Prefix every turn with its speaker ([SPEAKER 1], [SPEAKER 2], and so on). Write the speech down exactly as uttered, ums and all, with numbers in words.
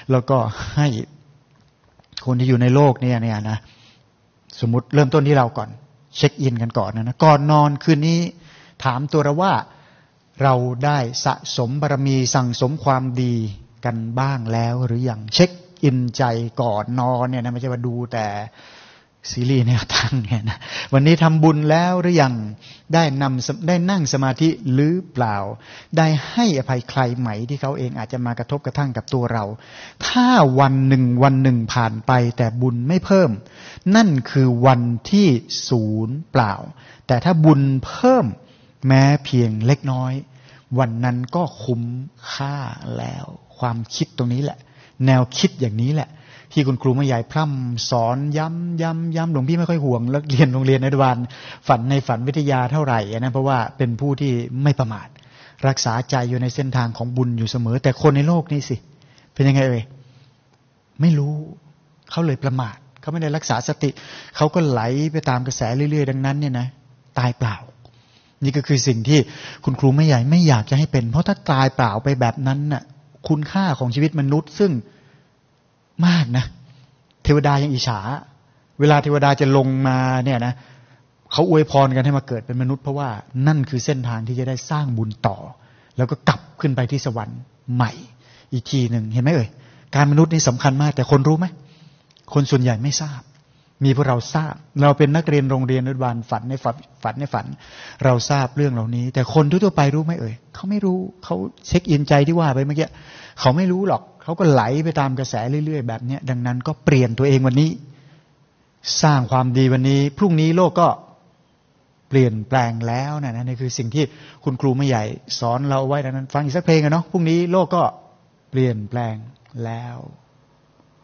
[SPEAKER 1] แล้วก็ให้คนที่อยู่ในโลกเนี่ยเนี่ยนะสมมุติเริ่มต้นที่เราก่อนเช็คอินกันก่อนนะนะก่อนนอนคืนนี้ถามตัวเราว่าเราได้สะสมบารมีสั่งสมความดีกันบ้างแล้วหรือยังเช็คอินใจก่อนนอนเนี่ยนะไม่ใช่ว่าดูแต่ซีรีส์แนวทางเนี่ยนะวันนี้ทำบุญแล้วหรือยังได้นำได้นั่งสมาธิหรือเปล่าได้ให้อภัยใครไหมที่เขาเองอาจจะมากระทบกระทั่งกับตัวเราถ้าวันหนึ่งวันหนึ่งผ่านไปแต่บุญไม่เพิ่มนั่นคือวันที่ศูนย์เปล่าแต่ถ้าบุญเพิ่มแม้เพียงเล็กน้อยวันนั้นก็คุ้มค่าแล้วความคิดตรงนี้แหละแนวคิดอย่างนี้แหละที่คุณครูแม่ใหญ่พร่ำสอนย้ำย้ำย้ำหลวงพี่ไม่ค่อยห่วงแล้วเรียนโรงเรียนอนุบาลฝันในฝันวิทยาเท่าไหร่นะเพราะว่าเป็นผู้ที่ไม่ประมาทรักษาใจอยู่ในเส้นทางของบุญอยู่เสมอแต่คนในโลกนี้สิเป็นยังไงเอ่ยไม่รู้เขาเลยประมาทเขาไม่ได้รักษาสติเขาก็ไหลไปตามกระแสเรื่อยๆดังนั้นเนี่ยนะตายเปล่านี่ก็คือสิ่งที่คุณครูแม่ใหญ่ไม่อยากจะให้เป็นเพราะถ้าตายเปล่าไปแบบนั้นน่ะคุณค่าของชีวิตมนุษย์ซึ่งมากนะเทวดายังอิจฉาเวลาเทวดาจะลงมาเนี่ยนะเขาอวยพรกันให้มาเกิดเป็นมนุษย์เพราะว่านั่นคือเส้นทางที่จะได้สร้างบุญต่อแล้วก็กลับขึ้นไปที่สวรรค์ใหม่อีกทีหนึ่งเห็นไหมเอ่ยการมนุษย์นี่สำคัญมากแต่คนรู้ไหมคนส่วนใหญ่ไม่ทราบมีพวกเราทราบเราเป็นนักเรียนโรงเรียนอนุบาลฝันในฝันฝันในฝันเราทราบเรื่องเหล่านี้แต่คนทั่วไปรู้ไหมเอ่ยเขาไม่รู้เขาเช็คอินใจที่ว่าไปเมื่อกี้เขาไม่รู้หรอกเขาก็ไหลไปตามกระแสเรื่อยๆแบบนี้ดังนั้นก็เปลี่ยนตัวเองวันนี้สร้างความดีวันนี้พรุ่งนี้โลกก็เปลี่ยนแปลงแล้วนะนี่คือสิ่งที่คุณครูแม่ใหญ่สอนเราไว้ดังนั้นฟังอีกสักเพลงกันเนาะพรุ่งนี้โลกก็เปลี่ยนแปลงแล้ว